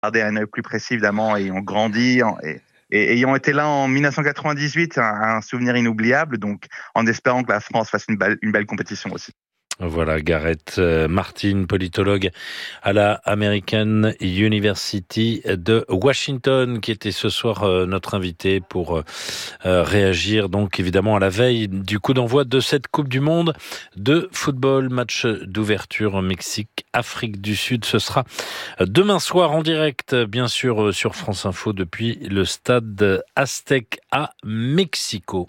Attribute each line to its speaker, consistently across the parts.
Speaker 1: Regardez un œil plus précis, évidemment, ayant grandi et ayant été là en 1998, un souvenir inoubliable. Donc, en espérant que la France fasse une belle compétition aussi.
Speaker 2: Voilà, Gareth Martin, politologue à la American University de Washington, qui était ce soir notre invité pour réagir donc évidemment à la veille du coup d'envoi de cette Coupe du Monde de football. Match d'ouverture Mexique-Afrique du Sud. Ce sera demain soir en direct, bien sûr, sur France Info depuis le stade Aztec à Mexico.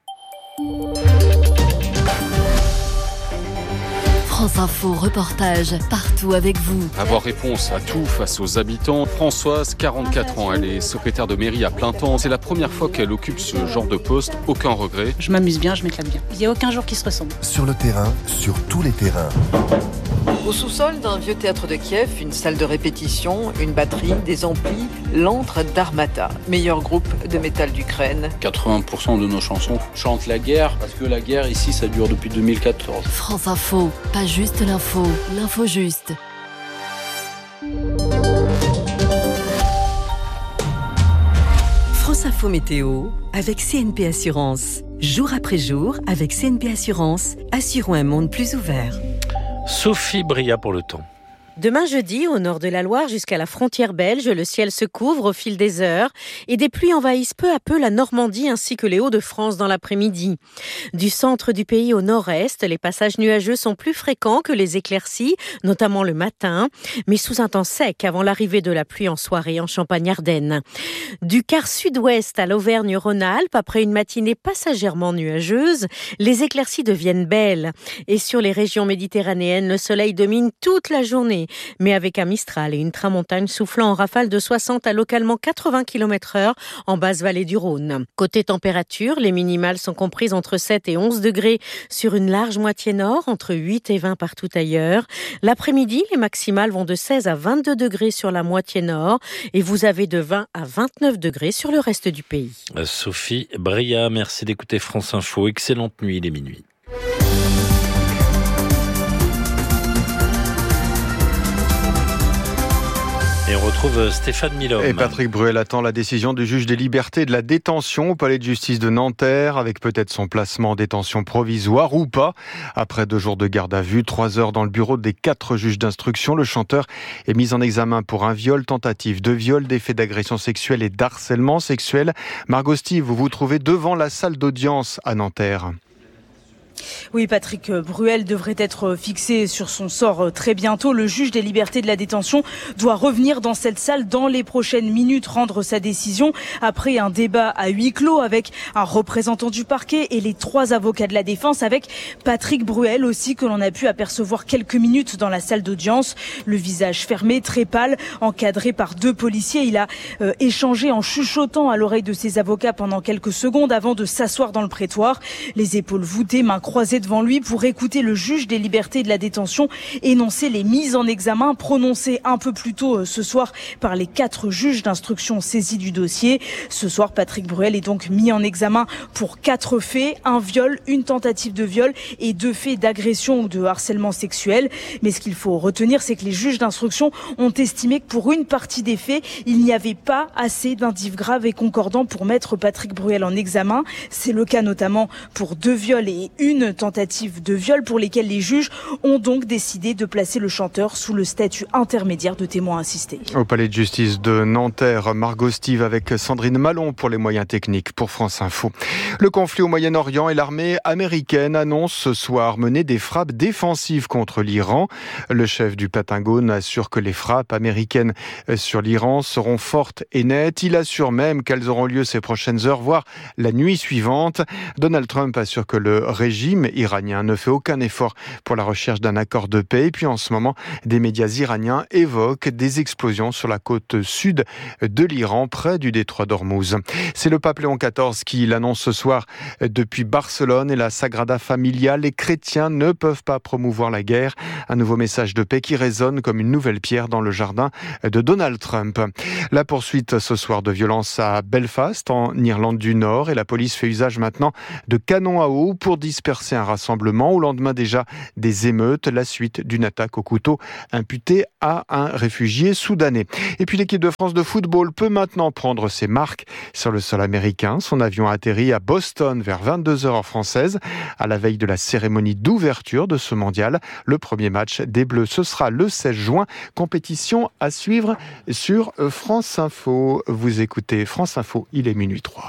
Speaker 3: France Info, reportage partout avec vous.
Speaker 4: Avoir réponse à tout face aux habitants. Françoise, 44 ans, elle est secrétaire de mairie à plein temps. C'est la première fois qu'elle occupe ce genre de poste. Aucun regret.
Speaker 5: Je m'amuse bien, je m'éclate bien. Il n'y a aucun jour qui se ressemble.
Speaker 6: Sur le terrain, sur tous les terrains.
Speaker 7: Au sous-sol d'un vieux théâtre de Kiev, une salle de répétition, une batterie, des amplis, l'antre d'Armata, meilleur groupe de métal d'Ukraine.
Speaker 8: 80% de nos chansons chantent la guerre, parce que la guerre ici, ça dure depuis 2014.
Speaker 3: France Info, pas juste l'info, l'info juste.
Speaker 9: France Info Météo avec CNP Assurance. Jour après jour, avec CNP Assurance, assurons un monde plus ouvert.
Speaker 2: Sophie Bria pour le temps.
Speaker 10: Demain jeudi, au nord de la Loire jusqu'à la frontière belge, le ciel se couvre au fil des heures et des pluies envahissent peu à peu la Normandie ainsi que les Hauts-de-France dans l'après-midi. Du centre du pays au nord-est, les passages nuageux sont plus fréquents que les éclaircies, notamment le matin, mais sous un temps sec avant l'arrivée de la pluie en soirée en Champagne-Ardenne. Du quart sud-ouest à l'Auvergne-Rhône-Alpes, après une matinée passagèrement nuageuse, les éclaircies deviennent belles. Et sur les régions méditerranéennes, le soleil domine toute la journée, mais avec un Mistral et une tramontagne soufflant en rafale de 60 à localement 80 km/h en basse vallée du Rhône. Côté température, les minimales sont comprises entre 7 et 11 degrés sur une large moitié nord, entre 8 et 20 partout ailleurs. L'après-midi, les maximales vont de 16 à 22 degrés sur la moitié nord et vous avez de 20 à 29 degrés sur le reste du pays.
Speaker 2: Sophie Bria, merci d'écouter France Info. Excellente nuit, il est minuit. Et on retrouve Stéphane Milhomme.
Speaker 11: Et Patrick Bruel attend la décision du juge des libertés et de la détention au palais de justice de Nanterre, avec peut-être son placement en détention provisoire ou pas. Après 2 jours de garde à vue, 3 heures dans le bureau des 4 juges d'instruction, le chanteur est mis en examen pour un viol, tentative de viol, des faits d'agression sexuelle et d'harcèlement sexuel. Margot Steve, vous vous trouvez devant la salle d'audience à Nanterre.
Speaker 5: Oui, Patrick Bruel devrait être fixé sur son sort très bientôt. Le juge des libertés de la détention doit revenir dans cette salle dans les prochaines minutes, rendre sa décision après un débat à huis clos avec un représentant du parquet et les 3 avocats de la défense, avec Patrick Bruel aussi, que l'on a pu apercevoir quelques minutes dans la salle d'audience. Le visage fermé, très pâle, encadré par 2 policiers. Il a échangé en chuchotant à l'oreille de ses avocats pendant quelques secondes avant de s'asseoir dans le prétoire, les épaules voûtées, mains croisées devant lui pour écouter le juge des libertés de la détention énoncer les mises en examen prononcées un peu plus tôt ce soir par les 4 juges d'instruction saisis du dossier. Ce soir, Patrick Bruel est donc mis en examen pour 4 faits, un viol, une tentative de viol et 2 faits d'agression ou de harcèlement sexuel. Mais ce qu'il faut retenir, c'est que les juges d'instruction ont estimé que pour une partie des faits, il n'y avait pas assez d'indices graves et concordants pour mettre Patrick Bruel en examen. C'est le cas notamment pour 2 viols et une tentative de viol pour lesquelles les juges ont donc décidé de placer le chanteur sous le statut intermédiaire de témoin assisté.
Speaker 11: Au palais de justice de Nanterre, Margot Steve avec Sandrine Malon pour les moyens techniques pour France Info. Le conflit au Moyen-Orient et l'armée américaine annoncent ce soir mener des frappes défensives contre l'Iran. Le chef du Pentagone assure que les frappes américaines sur l'Iran seront fortes et nettes. Il assure même qu'elles auront lieu ces prochaines heures, voire la nuit suivante. Donald Trump assure que le régime iranien ne fait aucun effort pour la recherche d'un accord de paix. Et puis en ce moment, des médias iraniens évoquent des explosions sur la côte sud de l'Iran, près du détroit d'Ormuz. C'est le pape Léon XIV qui l'annonce ce soir depuis Barcelone et la Sagrada Familia. Les chrétiens ne peuvent pas promouvoir la guerre. Un nouveau message de paix qui résonne comme une nouvelle pierre dans le jardin de Donald Trump. La poursuite ce soir de violence à Belfast, en Irlande du Nord, et la police fait usage maintenant de canons à eau pour disperser un rassemblement. Au lendemain déjà des émeutes, la suite d'une attaque au couteau imputée à un réfugié soudanais. Et puis l'équipe de France de football peut maintenant prendre ses marques sur le sol américain. Son avion a atterri à Boston vers 22h heure française, à la veille de la cérémonie d'ouverture de ce mondial. Le premier match des Bleus, ce sera le 16 juin. Compétition à suivre sur France Info. Vous écoutez France Info, il est minuit 3.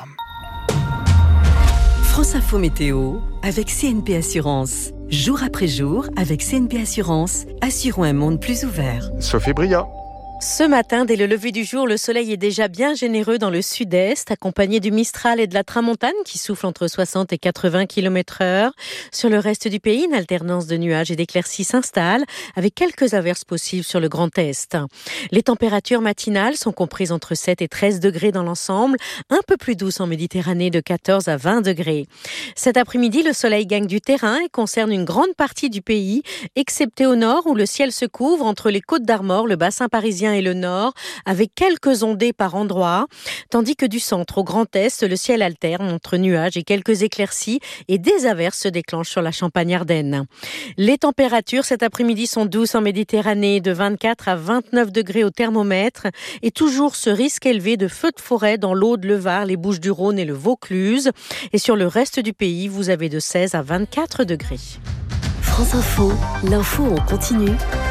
Speaker 9: France Info Météo avec CNP Assurance. Jour après jour, avec CNP Assurance, assurons un monde plus ouvert.
Speaker 11: Sophie Bria.
Speaker 10: Ce matin, dès le lever du jour, le soleil est déjà bien généreux dans le sud-est, accompagné du Mistral et de la Tramontane qui souffle entre 60 et 80 km/h. Sur le reste du pays, une alternance de nuages et d'éclaircies s'installe, avec quelques averses possibles sur le Grand Est. Les températures matinales sont comprises entre 7 et 13 degrés dans l'ensemble, un peu plus douces en Méditerranée de 14 à 20 degrés. Cet après-midi, le soleil gagne du terrain et concerne une grande partie du pays, excepté au nord où le ciel se couvre entre les Côtes d'Armor, le bassin parisien et le nord, avec quelques ondées par endroits, tandis que du centre au Grand Est, le ciel alterne entre nuages et quelques éclaircies et des averses se déclenchent sur la Champagne-Ardenne. Les températures cet après-midi sont douces en Méditerranée, de 24 à 29 degrés au thermomètre, et toujours ce risque élevé de feux de forêt dans l'Aude, le Var, les Bouches-du-Rhône et le Vaucluse. Et sur le reste du pays, vous avez de 16 à 24 degrés.
Speaker 3: France Info, l'info en continu.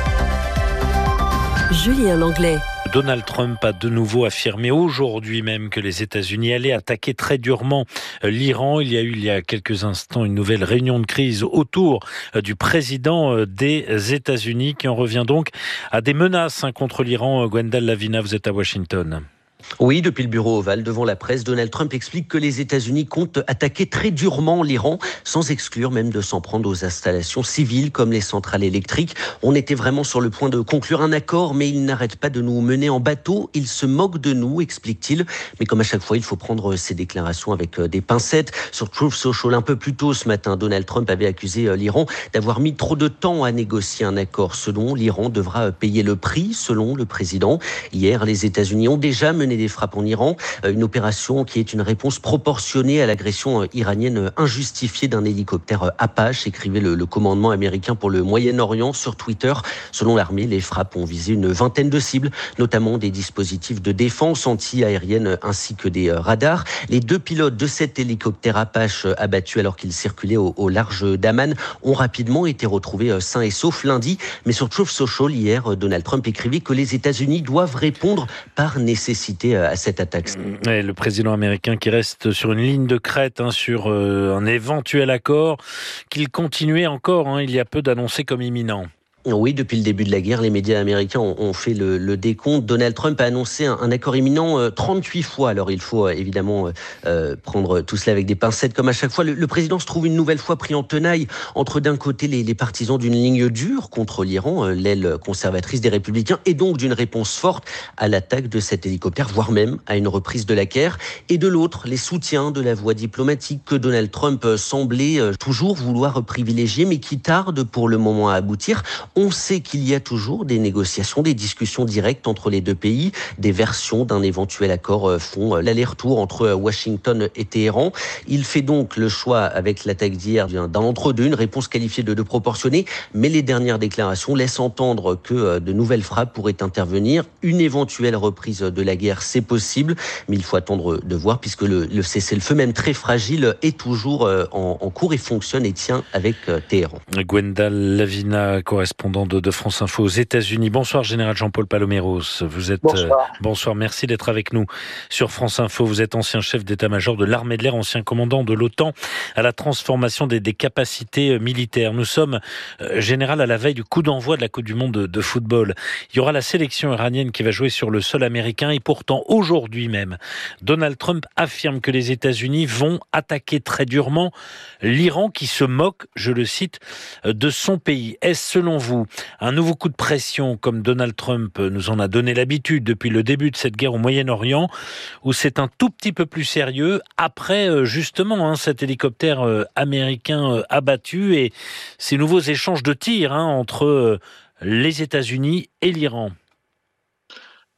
Speaker 3: Julien Langlais.
Speaker 2: Donald Trump a de nouveau affirmé aujourd'hui même que les États-Unis allaient attaquer très durement l'Iran. Il y a eu il y a quelques instants une nouvelle réunion de crise autour du président des États-Unis qui en revient donc à des menaces contre l'Iran. Gwendal Lavina, vous êtes à Washington.
Speaker 12: Oui, depuis le bureau ovale, devant la presse, Donald Trump explique que les États-Unis comptent attaquer très durement l'Iran, sans exclure même de s'en prendre aux installations civiles comme les centrales électriques. On était vraiment sur le point de conclure un accord, mais il n'arrête pas de nous mener en bateau. Il se moque de nous, explique-t-il. Mais comme à chaque fois, il faut prendre ses déclarations avec des pincettes. Sur Truth Social, un peu plus tôt ce matin, Donald Trump avait accusé l'Iran d'avoir mis trop de temps à négocier un accord. Selon l'Iran devra payer le prix, selon le président. Hier, les États-Unis ont déjà mené des frappes en Iran, une opération qui est une réponse proportionnée à l'agression iranienne injustifiée d'un hélicoptère Apache, écrivait le commandement américain pour le Moyen-Orient sur Twitter. Selon l'armée, les frappes ont visé une vingtaine de cibles, notamment des dispositifs de défense anti-aérienne ainsi que des radars. Les 2 pilotes de cet hélicoptère Apache abattus alors qu'ils circulaient au large d'Amman ont rapidement été retrouvés sains et saufs lundi. Mais sur Truth Social, hier, Donald Trump écrivait que les États-Unis doivent répondre par nécessité à cette attaque.
Speaker 2: Et le président américain qui reste sur une ligne de crête sur un éventuel accord qu'il continuait encore il y a peu d'annoncer comme imminent.
Speaker 12: Oui, depuis le début de la guerre, les médias américains ont fait le décompte. Donald Trump a annoncé un accord imminent 38 fois. Alors il faut évidemment prendre tout cela avec des pincettes comme à chaque fois. Le président se trouve une nouvelle fois pris en tenaille entre d'un côté les partisans d'une ligne dure contre l'Iran, l'aile conservatrice des Républicains, et donc d'une réponse forte à l'attaque de cet hélicoptère, voire même à une reprise de la guerre. Et de l'autre, les soutiens de la voie diplomatique que Donald Trump semblait toujours vouloir privilégier, mais qui tardent pour le moment à aboutir. On sait qu'il y a toujours des négociations, des discussions directes entre les deux pays. Des versions d'un éventuel accord font l'aller-retour entre Washington et Téhéran. Il fait donc le choix, avec l'attaque d'hier, d'un entre-deux, une réponse qualifiée de proportionnée. Mais les dernières déclarations laissent entendre que de nouvelles frappes pourraient intervenir. Une éventuelle reprise de la guerre, c'est possible. Mais il faut attendre de voir, puisque le cessez-le-feu, même très fragile, est toujours en cours et fonctionne et tient avec Téhéran.
Speaker 2: Gwendal Lavina, correspondant de France Info aux États-Unis. Bonsoir, Général Jean-Paul Paloméros. Vous êtes bonsoir. Merci d'être avec nous sur France Info. Vous êtes ancien chef d'état-major de l'armée de l'air, ancien commandant de l'OTAN à la transformation des capacités militaires. Nous sommes, général, à la veille du coup d'envoi de la Coupe du Monde de football. Il y aura la sélection iranienne qui va jouer sur le sol américain et pourtant, aujourd'hui même, Donald Trump affirme que les États-Unis vont attaquer très durement l'Iran qui se moque, je le cite, de son pays. Est-ce selon vous un nouveau coup de pression comme Donald Trump nous en a donné l'habitude depuis le début de cette guerre au Moyen-Orient, ou c'est un tout petit peu plus sérieux après justement cet hélicoptère américain abattu et ces nouveaux échanges de tirs entre les États-Unis et l'Iran?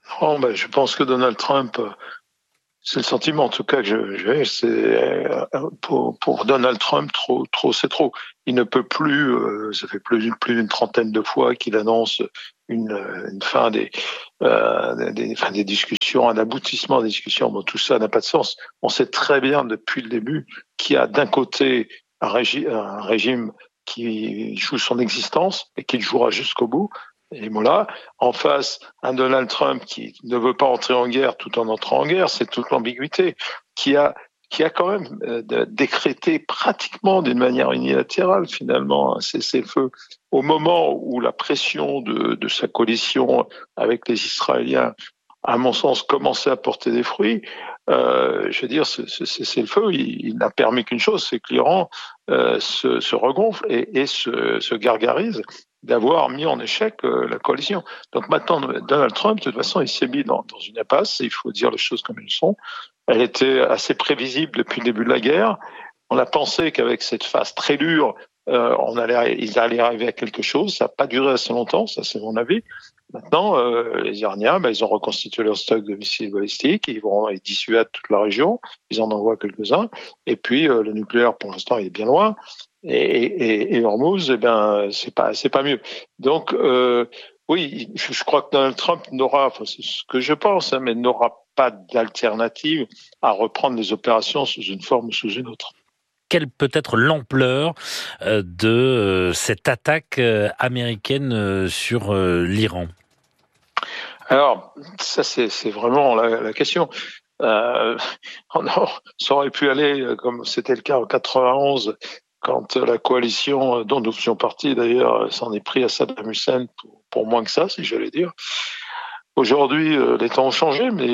Speaker 13: Je pense que Donald Trump, c'est le sentiment en tout cas que j'ai, c'est pour Donald Trump, trop c'est trop. Il ne peut plus, ça fait plus d'une trentaine de fois qu'il annonce une fin des discussions, un aboutissement des discussions. Bon, tout ça n'a pas de sens. On sait très bien depuis le début qu'il y a d'un côté un régime qui joue son existence et qui le jouera jusqu'au bout. Et voilà, en face, un Donald Trump qui ne veut pas entrer en guerre tout en entrant en guerre, c'est toute l'ambiguïté, qui a quand même décrété pratiquement d'une manière unilatérale finalement un cessez-le-feu au moment où la pression de sa coalition avec les Israéliens, à mon sens, commençait à porter des fruits. Je veux dire, ce cessez-le-feu, il n'a permis qu'une chose, c'est que l'Iran se regonfle et se gargarise d'avoir mis en échec la coalition. Donc maintenant, Donald Trump, de toute façon, il s'est mis dans une impasse, il faut dire les choses comme elles sont. Elle était assez prévisible depuis le début de la guerre. On a pensé qu'avec cette phase très dure, ils allaient arriver à quelque chose. Ça n'a pas duré assez longtemps, ça c'est mon avis. Maintenant, les Iraniens, ils ont reconstitué leur stock de missiles balistiques, ils dissuadent toute la région, ils en envoient quelques-uns, et puis le nucléaire, pour l'instant, il est bien loin, et Hormuz, c'est pas mieux. Donc, oui, je crois que Donald Trump n'aura, c'est ce que je pense, mais n'aura pas d'alternative à reprendre les opérations sous une forme ou sous une autre.
Speaker 2: Quelle peut être l'ampleur de cette attaque américaine sur l'Iran ?
Speaker 13: Alors, ça c'est vraiment la question. Ça aurait pu aller comme c'était le cas en 91, quand la coalition dont nous faisions partie d'ailleurs s'en est pris à Saddam Hussein pour moins que ça, si j'allais dire. Aujourd'hui, les temps ont changé, mais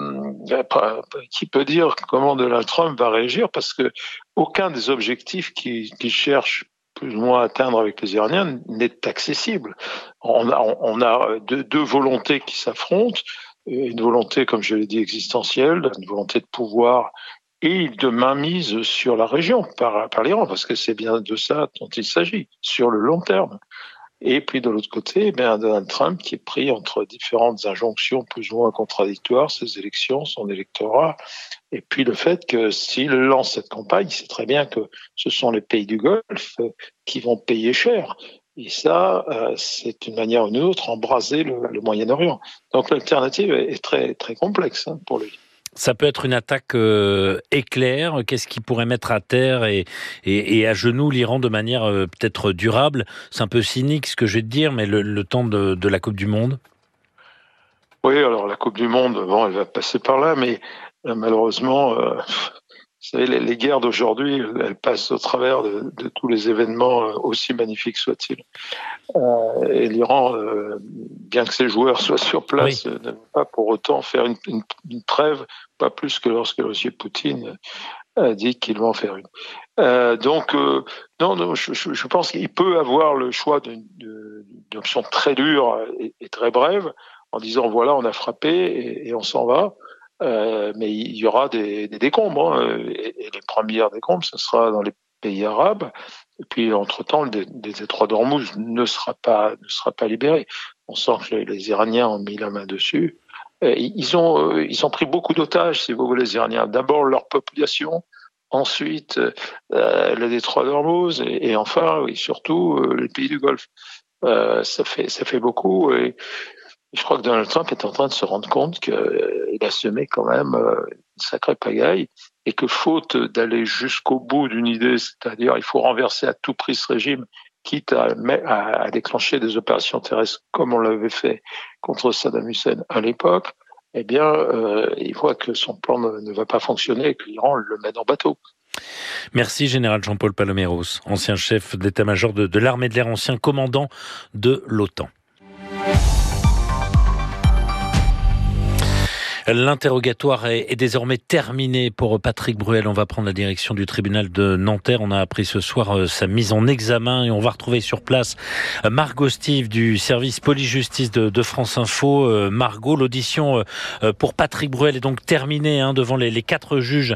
Speaker 13: qui peut dire comment Donald Trump va réagir, parce que aucun des objectifs qu'il cherche plus ou moins à atteindre avec les Iraniens n'est accessible. On a deux volontés qui s'affrontent, une volonté, comme je l'ai dit, existentielle, une volonté de pouvoir et de mainmise sur la région par l'Iran, parce que c'est bien de ça dont il s'agit, sur le long terme. Et puis de l'autre côté, Donald Trump qui est pris entre différentes injonctions plus ou moins contradictoires, ses élections, son électorat, et puis le fait que s'il lance cette campagne, il sait très bien que ce sont les pays du Golfe qui vont payer cher. Et ça, c'est une manière ou une autre embraser le Moyen-Orient. Donc l'alternative est très, très complexe pour lui.
Speaker 2: Ça peut être une attaque éclair. Qu'est-ce qui pourrait mettre à terre et à genoux l'Iran de manière peut-être durable ? C'est un peu cynique ce que je vais te dire, mais le temps de la Coupe du Monde.
Speaker 13: Oui, alors la Coupe du Monde, elle va passer par là, mais malheureusement, vous savez, les guerres d'aujourd'hui, elles passent au travers de tous les événements, aussi magnifiques soient-ils. Et l'Iran, bien que ses joueurs soient sur place, ne va pas pour autant faire une trêve, pas plus que lorsque M. Poutine a dit qu'il va en faire une. Non, je pense qu'il peut avoir le choix d'une option très dure et très brève, en disant voilà, on a frappé et on s'en va. Mais il y aura des décombres, et les premières décombres, ce sera dans les pays arabes. Et puis, entre-temps, le détroit d'Ormuz ne sera pas libéré. On sent que les Iraniens ont mis la main dessus. Ils ont pris beaucoup d'otages, si vous voulez, les Iraniens. D'abord leur population, ensuite le détroit d'Ormuz, et enfin, oui, surtout les pays du Golfe. Ça fait beaucoup. Et je crois que Donald Trump est en train de se rendre compte qu'il a semé quand même une sacrée pagaille, et que faute d'aller jusqu'au bout d'une idée, c'est-à-dire il faut renverser à tout prix ce régime, quitte à déclencher des opérations terrestres comme on l'avait fait contre Saddam Hussein à l'époque, il voit que son plan ne va pas fonctionner et que l'Iran le mène en bateau.
Speaker 2: Merci Général Jean-Paul Paloméros, ancien chef d'état-major de l'armée de l'air, ancien commandant de l'OTAN. L'interrogatoire est désormais terminé pour Patrick Bruel. On va prendre la direction du tribunal de Nanterre. On a appris ce soir sa mise en examen et on va retrouver sur place Margot Stive du service police-justice de France Info. Margot, l'audition pour Patrick Bruel est donc terminée devant les 4 juges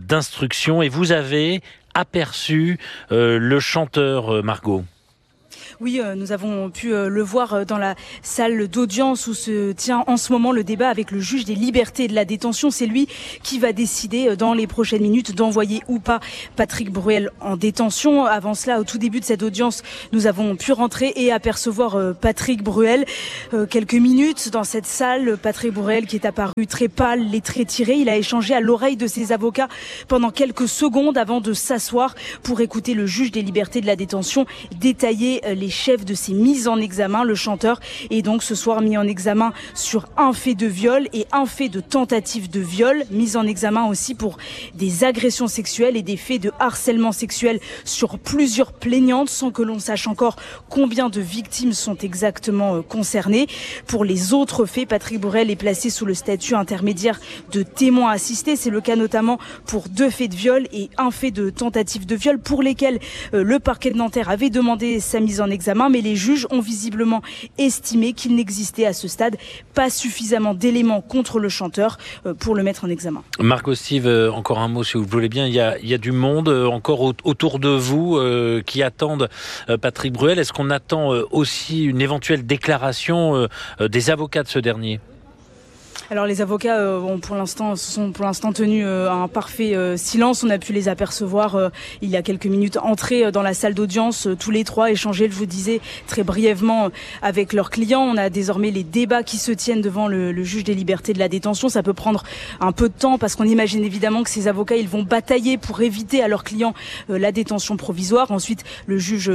Speaker 2: d'instruction, et vous avez aperçu le chanteur, Margot.
Speaker 5: Oui, nous avons pu le voir dans la salle d'audience où se tient en ce moment le débat avec le juge des libertés et de la détention. C'est lui qui va décider dans les prochaines minutes d'envoyer ou pas Patrick Bruel en détention. Avant cela, au tout début de cette audience, nous avons pu rentrer et apercevoir Patrick Bruel. Quelques minutes dans cette salle, Patrick Bruel qui est apparu très pâle, les traits tirés. Il a échangé à l'oreille de ses avocats pendant quelques secondes avant de s'asseoir pour écouter le juge des libertés de la détention détailler les chefs de ces mises en examen. Le chanteur est donc ce soir mis en examen sur un fait de viol et un fait de tentative de viol, mis en examen aussi pour des agressions sexuelles et des faits de harcèlement sexuel sur plusieurs plaignantes, sans que l'on sache encore combien de victimes sont exactement concernées. Pour les autres faits, Patrick Bruel est placé sous le statut intermédiaire de témoin assisté. C'est le cas notamment pour 2 faits de viol et un fait de tentative de viol pour lesquels le parquet de Nanterre avait demandé sa mise en examen, mais les juges ont visiblement estimé qu'il n'existait à ce stade pas suffisamment d'éléments contre le chanteur pour le mettre en examen.
Speaker 2: Margot Steve, encore un mot si vous le voulez bien. Il y a du monde encore autour de vous qui attendent Patrick Bruel. Est-ce qu'on attend aussi une éventuelle déclaration des avocats de ce dernier ?
Speaker 5: Alors les avocats sont pour l'instant tenus à un parfait silence. On a pu les apercevoir il y a quelques minutes entrer dans la salle d'audience, tous les trois échanger, je vous disais très brièvement, avec leurs clients. On a désormais les débats qui se tiennent devant le juge des libertés de la détention. Ça peut prendre un peu de temps parce qu'on imagine évidemment que ces avocats ils vont batailler pour éviter à leurs clients la détention provisoire. Ensuite le juge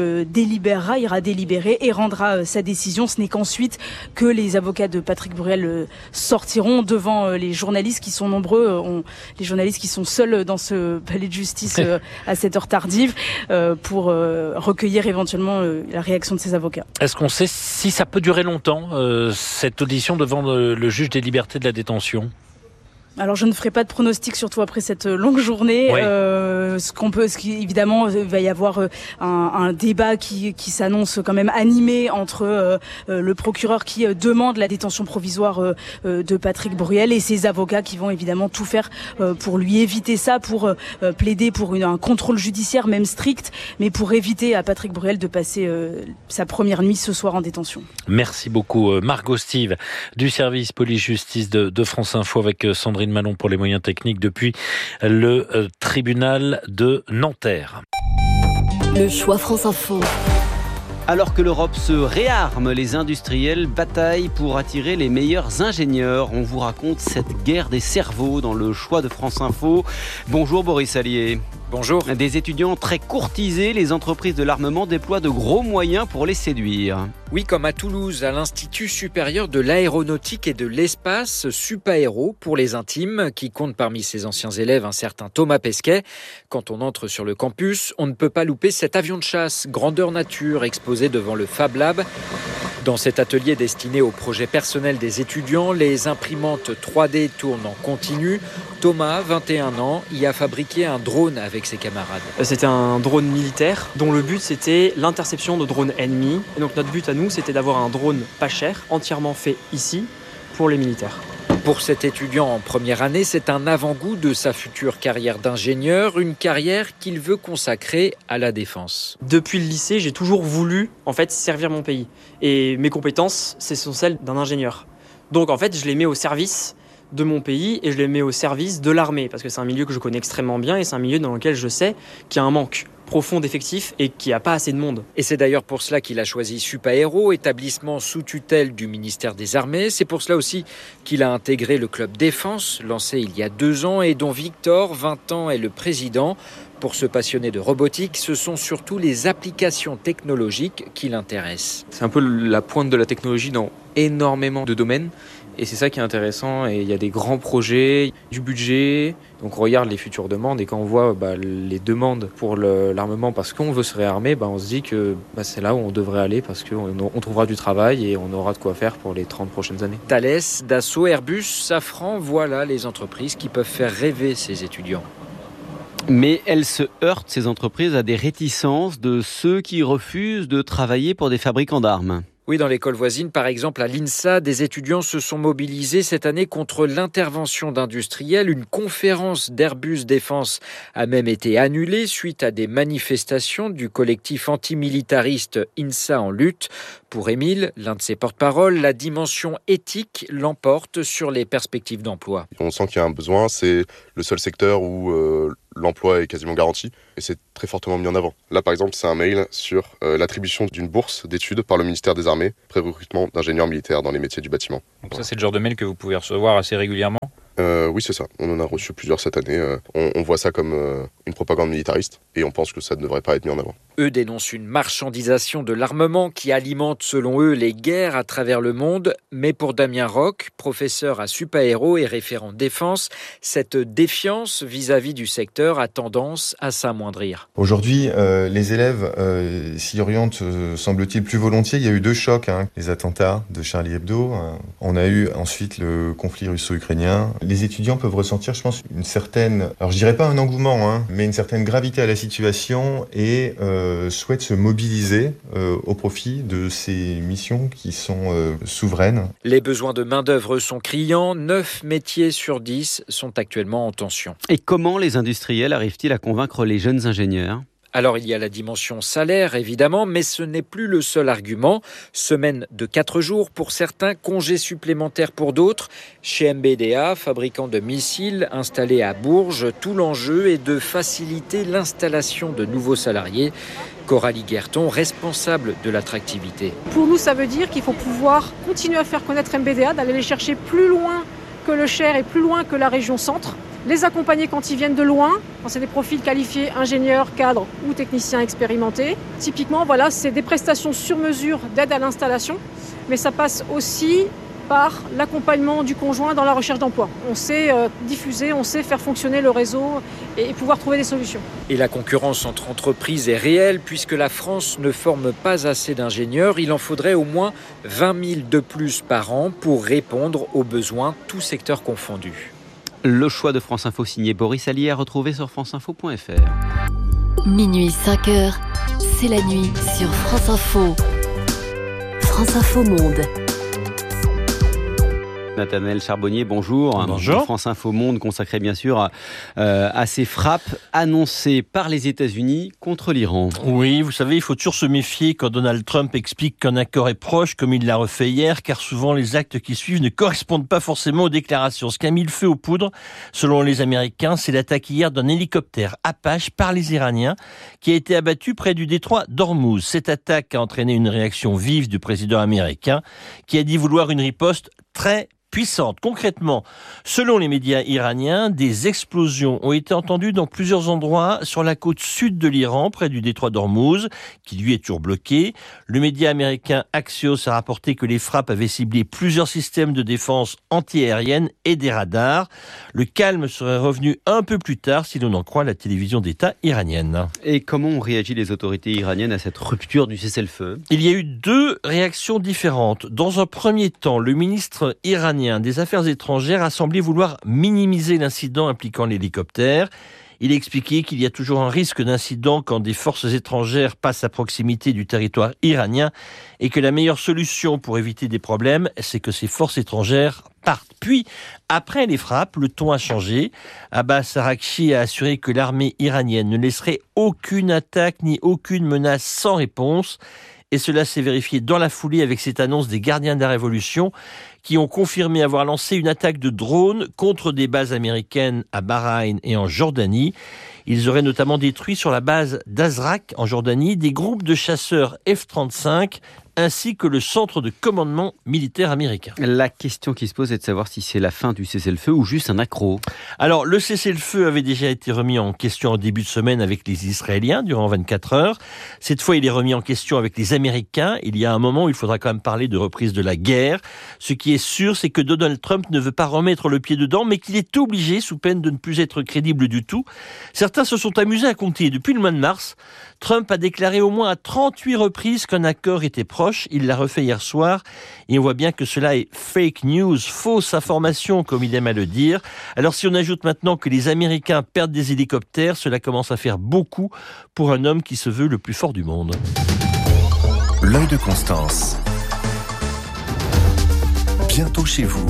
Speaker 5: ira délibérer et rendra sa décision. Ce n'est qu'ensuite que les avocats de Patrick Bruel sortiront devant les journalistes qui sont nombreux, les journalistes qui sont seuls dans ce palais de justice à cette heure tardive pour recueillir éventuellement la réaction de ces avocats.
Speaker 2: Est-ce qu'on sait si ça peut durer longtemps, cette audition devant le juge des libertés de la détention ?
Speaker 5: Alors je ne ferai pas de pronostic, surtout après cette longue journée.
Speaker 2: Oui.
Speaker 5: Évidemment, il va y avoir un débat qui s'annonce quand même animé entre le procureur qui demande la détention provisoire de Patrick Bruel et ses avocats qui vont évidemment tout faire pour lui éviter ça, pour plaider pour un contrôle judiciaire même strict, mais pour éviter à Patrick Bruel de passer sa première nuit ce soir en détention.
Speaker 2: Merci beaucoup Margot Steve du service police-justice de France Info avec Sandrine Malon pour les moyens techniques depuis le tribunal de Nanterre.
Speaker 3: Le choix France Info.
Speaker 14: Alors que l'Europe se réarme, les industriels bataillent pour attirer les meilleurs ingénieurs. On vous raconte cette guerre des cerveaux dans le choix de France Info. Bonjour Boris Allier.
Speaker 15: Bonjour.
Speaker 14: Des étudiants très courtisés, les entreprises de l'armement déploient de gros moyens pour les séduire.
Speaker 15: Oui, comme à Toulouse, à l'Institut supérieur de l'aéronautique et de l'espace, Supaéro, pour les intimes, qui compte parmi ses anciens élèves un certain Thomas Pesquet. Quand on entre sur le campus, on ne peut pas louper cet avion de chasse, grandeur nature, exposé devant le Fab Lab. Dans cet atelier destiné aux projets personnels des étudiants, les imprimantes 3D tournent en continu. Thomas, 21 ans, y a fabriqué un drone avec ses camarades.
Speaker 16: C'était un drone militaire dont le but c'était l'interception de drones ennemis. Et donc notre but à nous c'était d'avoir un drone pas cher, entièrement fait ici pour les militaires.
Speaker 15: Pour cet étudiant en première année, c'est un avant-goût de sa future carrière d'ingénieur, une carrière qu'il veut consacrer à la défense.
Speaker 16: Depuis le lycée, j'ai toujours voulu servir mon pays. Et mes compétences, ce sont celles d'un ingénieur. Donc je les mets au service de mon pays et je les mets au service de l'armée parce que c'est un milieu que je connais extrêmement bien et c'est un milieu dans lequel je sais qu'il y a un manque profond d'effectifs et qu'il n'y a pas assez de monde.
Speaker 15: Et c'est d'ailleurs pour cela qu'il a choisi Supaéro, établissement sous tutelle du ministère des Armées. C'est pour cela aussi qu'il a intégré le club défense, lancé il y a 2 ans et dont Victor, 20 ans, est le président. Pour se passionner de robotique, ce sont surtout les applications technologiques qui l'intéressent.
Speaker 17: C'est un peu la pointe de la technologie dans énormément de domaines. Et c'est ça qui est intéressant. Et il y a des grands projets, du budget. Donc on regarde les futures demandes. Et quand on voit les demandes pour l'armement parce qu'on veut se réarmer, on se dit que c'est là où on devrait aller parce qu'on trouvera du travail et on aura de quoi faire pour les 30 prochaines années.
Speaker 15: Thales, Dassault, Airbus, Safran, voilà les entreprises qui peuvent faire rêver ces étudiants.
Speaker 14: Mais elles se heurtent, ces entreprises, à des réticences de ceux qui refusent de travailler pour des fabricants d'armes.
Speaker 15: Oui, dans l'école voisine, par exemple, à l'INSA, des étudiants se sont mobilisés cette année contre l'intervention d'industriels. Une conférence d'Airbus Défense a même été annulée suite à des manifestations du collectif antimilitariste INSA en lutte. Pour Émile, l'un de ses porte-parole, la dimension éthique l'emporte sur les perspectives d'emploi.
Speaker 18: On sent qu'il y a un besoin, c'est le seul secteur où l'emploi est quasiment garanti et c'est très fortement mis en avant. Là par exemple c'est un mail sur l'attribution d'une bourse d'études par le ministère des Armées, pré-recrutement d'ingénieurs militaires dans les métiers du bâtiment.
Speaker 19: Donc ça c'est le genre de mail que vous pouvez recevoir assez régulièrement ?
Speaker 18: Oui c'est ça, on en a reçu plusieurs cette année. On voit ça comme une propagande militariste et on pense que ça ne devrait pas être mis en avant.
Speaker 15: Eux dénoncent une marchandisation de l'armement qui alimente selon eux les guerres à travers le monde. Mais pour Damien Roch, professeur à Supaéro et référent défense, cette défiance vis-à-vis du secteur a tendance à s'amoindrir.
Speaker 20: Aujourd'hui, les élèves s'y orientent, semble-t-il, plus volontiers. Il y a eu 2 chocs, les attentats de Charlie Hebdo. On a eu ensuite le conflit russo-ukrainien. Les étudiants peuvent ressentir, je pense, une certaine, alors je dirais pas un engouement, mais une certaine gravité à la situation et souhaitent se mobiliser au profit de ces missions qui sont souveraines.
Speaker 15: Les besoins de main-d'œuvre sont criants. 9 métiers sur 10 sont actuellement en tension.
Speaker 14: Et comment les industriels arrivent-ils à convaincre les jeunes ingénieurs ?
Speaker 15: Alors il y a la dimension salaire évidemment, mais ce n'est plus le seul argument. Semaine de 4 jours pour certains, congés supplémentaires pour d'autres. Chez MBDA, fabricant de missiles installé à Bourges, tout l'enjeu est de faciliter l'installation de nouveaux salariés. Coralie Guerton, responsable de l'attractivité.
Speaker 21: Pour nous, ça veut dire qu'il faut pouvoir continuer à faire connaître MBDA, d'aller les chercher plus loin que le Cher et plus loin que la région centre. Les accompagner quand ils viennent de loin, quand c'est des profils qualifiés, ingénieurs, cadres ou techniciens expérimentés. Typiquement, voilà, c'est des prestations sur mesure d'aide à l'installation, mais ça passe aussi par l'accompagnement du conjoint dans la recherche d'emploi. On sait diffuser, on sait faire fonctionner le réseau et pouvoir trouver des solutions.
Speaker 15: Et la concurrence entre entreprises est réelle puisque la France ne forme pas assez d'ingénieurs. Il en faudrait au moins 20 000 de plus par an pour répondre aux besoins, tous secteurs confondus.
Speaker 14: Le choix de France Info signé Boris Allier à retrouver sur franceinfo.fr.
Speaker 3: Minuit 5h, c'est la nuit sur France Info. France Info Monde.
Speaker 14: Nathanaël Charbonnier, bonjour.
Speaker 22: Bonjour.
Speaker 14: France Info Monde consacré bien sûr à ces frappes annoncées par les États-Unis contre l'Iran.
Speaker 22: Oui, vous savez, il faut toujours se méfier quand Donald Trump explique qu'un accord est proche, comme il l'a refait hier, car souvent les actes qui suivent ne correspondent pas forcément aux déclarations. Ce qui a mis le feu aux poudres, selon les Américains, c'est l'attaque hier d'un hélicoptère Apache par les Iraniens qui a été abattu près du détroit d'Ormuz. Cette attaque a entraîné une réaction vive du président américain qui a dit vouloir une riposte très puissante. Concrètement, selon les médias iraniens, des explosions ont été entendues dans plusieurs endroits sur la côte sud de l'Iran, près du détroit d'Ormuz, qui lui est toujours bloqué. Le média américain Axios a rapporté que les frappes avaient ciblé plusieurs systèmes de défense antiaérienne et des radars. Le calme serait revenu un peu plus tard, si l'on en croit la télévision d'État iranienne.
Speaker 14: Et comment ont réagi les autorités iraniennes à cette rupture du cessez-le-feu ?
Speaker 22: Il y a eu 2 réactions différentes. Dans un premier temps, le ministre iranien des Affaires étrangères a semblé vouloir minimiser l'incident impliquant l'hélicoptère. Il a expliqué qu'il y a toujours un risque d'incident quand des forces étrangères passent à proximité du territoire iranien et que la meilleure solution pour éviter des problèmes, c'est que ces forces étrangères partent. Puis, après les frappes, le ton a changé. Abbas Araghchi a assuré que l'armée iranienne ne laisserait aucune attaque ni aucune menace sans réponse. Et cela s'est vérifié dans la foulée avec cette annonce des gardiens de la Révolution qui ont confirmé avoir lancé une attaque de drones contre des bases américaines à Bahreïn et en Jordanie. Ils auraient notamment détruit sur la base d'Azraq en Jordanie des groupes de chasseurs F-35 ainsi que le centre de commandement militaire américain.
Speaker 14: La question qui se pose est de savoir si c'est la fin du cessez-le-feu ou juste un accroc.
Speaker 22: Alors, le cessez-le-feu avait déjà été remis en question en début de semaine avec les Israéliens durant 24 heures. Cette fois, il est remis en question avec les Américains. Il y a un moment où il faudra quand même parler de reprise de la guerre. Ce qui est sûr, c'est que Donald Trump ne veut pas remettre le pied dedans, mais qu'il est obligé, sous peine de ne plus être crédible du tout. Certains se sont amusés à compter. Depuis le mois de mars, Trump a déclaré au moins à 38 reprises qu'un accord était proche. Il l'a refait hier soir et on voit bien que cela est fake news, fausse information comme il aime à le dire. Alors si on ajoute maintenant que les Américains perdent des hélicoptères, cela commence à faire beaucoup pour un homme qui se veut le plus fort du monde.
Speaker 6: L'œil de Constance. bientôt chez vous.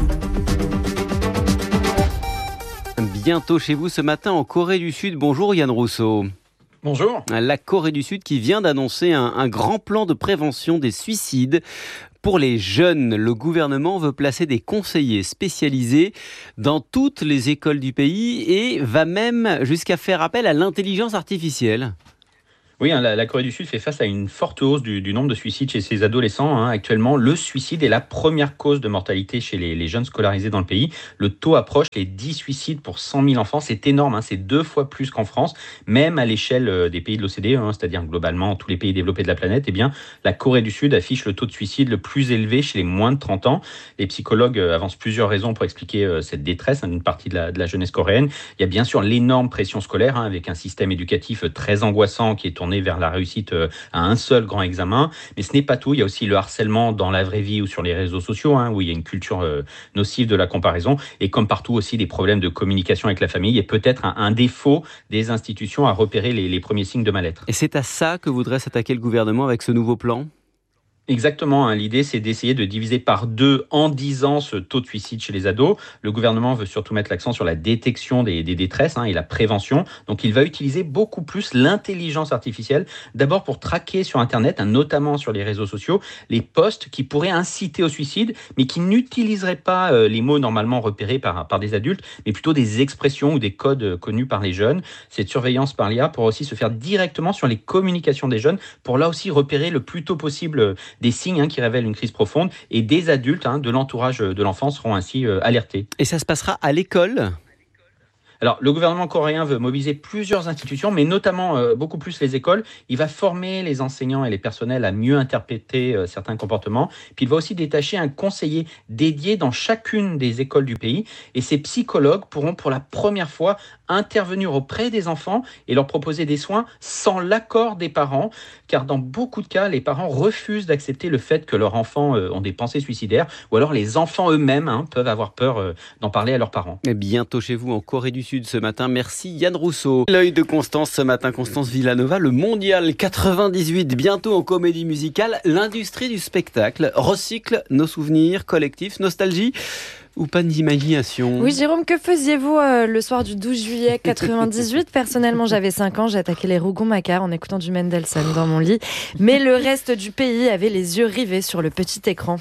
Speaker 14: Bientôt chez vous ce matin en Corée du Sud. Bonjour Yann Rousseau.
Speaker 1: Bonjour.
Speaker 14: La Corée du Sud qui vient d'annoncer un grand plan de prévention des suicides. Pour les jeunes, le gouvernement veut placer des conseillers spécialisés dans toutes les écoles du pays et va même jusqu'à faire appel à l'intelligence artificielle.
Speaker 1: Oui, la Corée du Sud fait face à une forte hausse du nombre de suicides chez ses adolescents. Actuellement, le suicide est la première cause de mortalité chez les jeunes scolarisés dans le pays. Le taux approche les 10 suicides pour 100 000 enfants. C'est énorme, c'est 2 fois plus qu'en France. Même à l'échelle des pays de l'OCDE, c'est-à-dire globalement tous les pays développés de la planète, la Corée du Sud affiche le taux de suicide le plus élevé chez les moins de 30 ans. Les psychologues avancent plusieurs raisons pour expliquer cette détresse d'une partie de la jeunesse coréenne. Il y a bien sûr l'énorme pression scolaire, avec un système éducatif très angoissant qui est tourné vers la réussite à un seul grand examen. Mais ce n'est pas tout. Il y a aussi le harcèlement dans la vraie vie ou sur les réseaux sociaux, où il y a une culture nocive de la comparaison. Et comme partout aussi, des problèmes de communication avec la famille et peut-être un défaut des institutions à repérer les premiers signes de mal-être.
Speaker 14: Et c'est à ça que voudrait s'attaquer le gouvernement avec ce nouveau plan ?
Speaker 1: Exactement, l'idée c'est d'essayer de diviser par 2 en 10 ans ce taux de suicide chez les ados. Le gouvernement veut surtout mettre l'accent sur la détection des détresses et la prévention. Donc il va utiliser beaucoup plus l'intelligence artificielle, d'abord pour traquer sur Internet, notamment sur les réseaux sociaux, les posts qui pourraient inciter au suicide, mais qui n'utiliseraient pas les mots normalement repérés par des adultes, mais plutôt des expressions ou des codes connus par les jeunes. Cette surveillance par l'IA pourra aussi se faire directement sur les communications des jeunes, pour là aussi repérer le plus tôt possible des signes qui révèlent une crise profonde, et des adultes de l'entourage de l'enfant seront ainsi alertés.
Speaker 14: Et ça se passera à l'école ?
Speaker 1: Alors, le gouvernement coréen veut mobiliser plusieurs institutions, mais notamment beaucoup plus les écoles. Il va former les enseignants et les personnels à mieux interpréter certains comportements. Puis il va aussi détacher un conseiller dédié dans chacune des écoles du pays. Et ces psychologues pourront pour la première fois intervenir auprès des enfants et leur proposer des soins sans l'accord des parents. Car dans beaucoup de cas, les parents refusent d'accepter le fait que leurs enfants ont des pensées suicidaires, ou alors les enfants eux-mêmes peuvent avoir peur d'en parler à leurs parents.
Speaker 14: Et bientôt chez vous en Corée du Sud ce matin. Merci Yann Rousseau. L'œil de Constance ce matin, Constance Villanova, le Mondial 98, bientôt en comédie musicale. L'industrie du spectacle recycle nos souvenirs collectifs, nostalgie ou pas d'imagination.
Speaker 4: Oui, Jérôme, que faisiez-vous le soir du 12 juillet 98 ? Personnellement, j'avais 5 ans, j'attaquais les Rougon-Macquart en écoutant du Mendelssohn dans mon lit. Mais le reste du pays avait les yeux rivés sur le petit écran.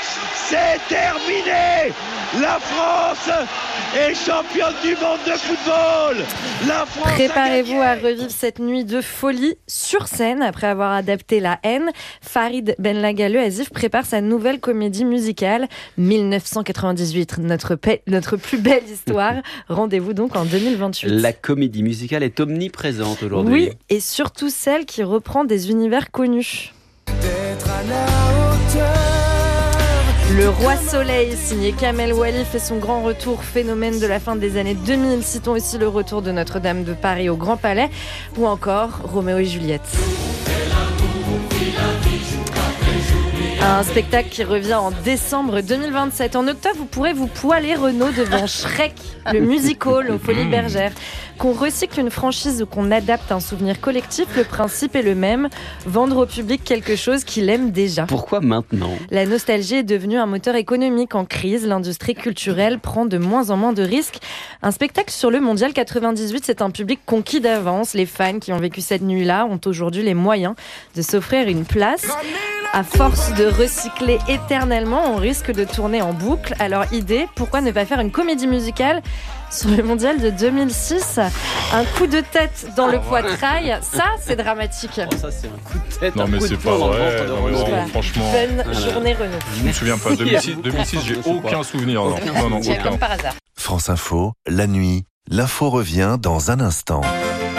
Speaker 23: C'est terminé! La France est championne du monde de football! La France
Speaker 4: Préparez-vous à revivre cette nuit de folie sur scène. Après avoir adapté La Haine, Farid Benlaga Le Hazif prépare sa nouvelle comédie musicale 1998, notre plus belle histoire. Rendez-vous donc en 2028.
Speaker 14: La comédie musicale est omniprésente aujourd'hui.
Speaker 4: Oui, et surtout celle qui reprend des univers connus.
Speaker 23: D'être à la hauteur.
Speaker 4: Le Roi Soleil, signé Kamel Wally, fait son grand retour, phénomène de la fin des années 2000. Citons ici le retour de Notre-Dame de Paris au Grand Palais, ou encore Roméo et Juliette. Un spectacle qui revient en décembre 2027. En octobre, vous pourrez vous poiler Renaud devant Shrek, le musical aux Folies Bergères. Qu'on recycle une franchise ou qu'on adapte un souvenir collectif, le principe est le même, vendre au public quelque chose qu'il aime déjà.
Speaker 14: Pourquoi maintenant ?
Speaker 4: La nostalgie est devenue un moteur économique en crise, l'industrie culturelle prend de moins en moins de risques. Un spectacle sur le Mondial 98, c'est un public conquis d'avance. Les fans qui ont vécu cette nuit-là ont aujourd'hui les moyens de s'offrir une place. À force de recycler éternellement, on risque de tourner en boucle. Alors idée, pourquoi ne pas faire une comédie musicale sur le Mondial de 2006? Un coup de tête dans le poitrail, ça c'est dramatique.
Speaker 14: Oh, ça c'est un coup de tête.
Speaker 24: Non mais c'est pas vrai.
Speaker 4: Voilà.
Speaker 24: Franchement.
Speaker 4: Bonne journée Renaud.
Speaker 24: Je me souviens pas. 2006, j'ai aucun souvenir. Non, aucun.
Speaker 4: Comme par hasard.
Speaker 6: France Info, la nuit, l'info revient dans un instant.